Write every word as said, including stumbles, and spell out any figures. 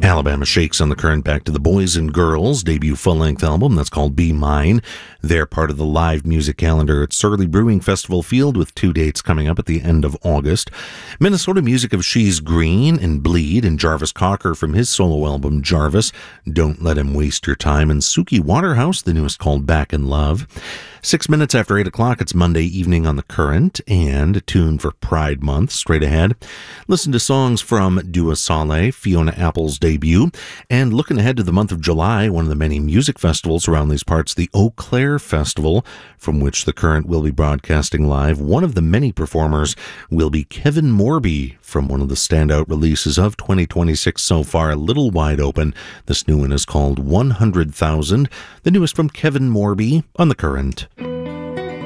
Alabama Shakes on the Current, back to the Boys and Girls debut full-length album that's called Be Mine. They're part of the live music calendar at Surly Brewing Festival Field, with two dates coming up at the end of August. Minnesota music of She's Green and Bleed, and Jarvis Cocker from his solo album Jarvis, Don't Let Him Waste Your Time, and Suki Waterhouse, the newest, called Back in Love. Six minutes after eight o'clock, it's Monday evening on the Current, and tuned for Pride Month. Straight ahead, listen to songs from Dua Saleh, Fiona Apple's debut, and looking ahead to the month of July, one of the many music festivals around these parts, the Eau Claire Festival, from which the Current will be broadcasting live. One of the many performers will be Kevin Morby from one of the standout releases of twenty twenty-six so far, Little Wide Open. This new one is called one hundred thousand, the newest from Kevin Morby on the Current.